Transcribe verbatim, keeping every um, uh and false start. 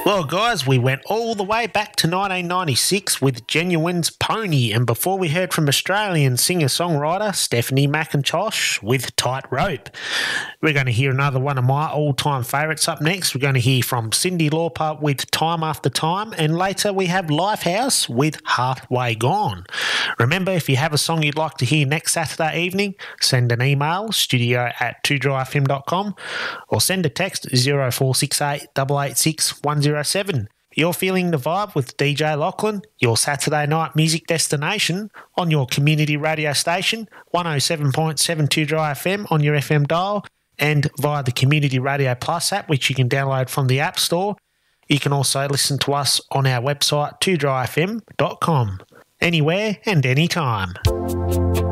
Well, guys, we went all the way back to nineteen ninety-six with Genuine's Pony, and before we heard from Australian singer-songwriter Stephanie McIntosh with Tight Rope. We're going to hear another one of my all-time favourites up next. We're going to hear from Cyndi Lauper with Time After Time, and later we have Lifehouse with Halfway Gone. Remember, if you have a song you'd like to hear next Saturday evening, send an email, studio at two dry f m dot com, or send a text zero four six eight, eight eight six, one zero seven. You're feeling the vibe with D J Lachlan, your Saturday night music destination on your community radio station, one oh seven point seven two Dry F M on your F M dial, and via the Community Radio Plus app, which you can download from the App Store. You can also listen to us on our website, two dry f m dot com, anywhere and anytime.